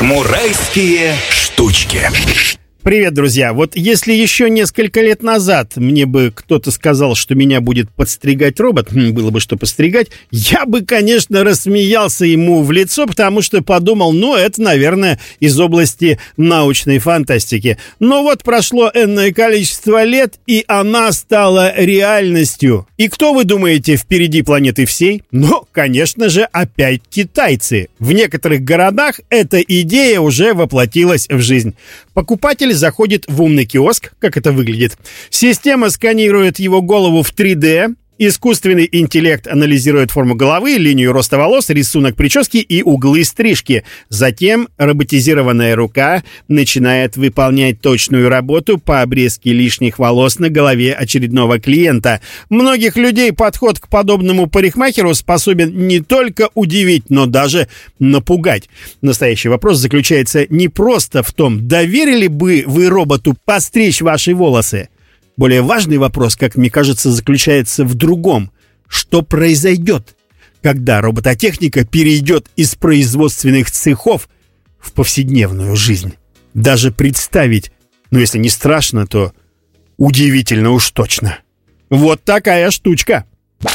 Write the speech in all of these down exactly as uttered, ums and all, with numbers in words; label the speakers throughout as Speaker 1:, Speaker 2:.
Speaker 1: Шмурайские штучки.
Speaker 2: Привет, друзья. Вот если еще несколько лет назад мне бы кто-то сказал, что меня будет подстригать робот, было бы что подстригать, я бы, конечно, рассмеялся ему в лицо, потому что подумал, ну, это, наверное, из области научной фантастики. Но вот прошло энное количество лет, и она стала реальностью. И кто, вы думаете, впереди планеты всей? Ну, конечно же, опять китайцы. В некоторых городах эта идея уже воплотилась в жизнь. Покупатель заходит в умный киоск, как это выглядит. Система сканирует его голову в три дэ. Искусственный интеллект анализирует форму головы, линию роста волос, рисунок прически и углы стрижки. Затем роботизированная рука начинает выполнять точную работу по обрезке лишних волос на голове очередного клиента. Многих людей подход к подобному парикмахеру способен не только удивить, но даже напугать. Настоящий вопрос заключается не просто в том, доверили бы вы роботу постричь ваши волосы. Более важный вопрос, как мне кажется, заключается в другом. Что произойдет, когда робототехника перейдет из производственных цехов в повседневную жизнь? Даже представить, ну если не страшно, то удивительно уж точно. Вот такая штучка.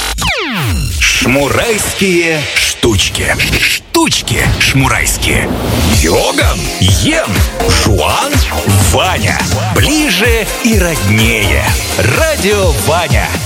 Speaker 1: Шмурайские штучки. Штучки шмурайские. Йоган, Йен, Жуан, Ваня. Ближе и роднее. Радио Ваня.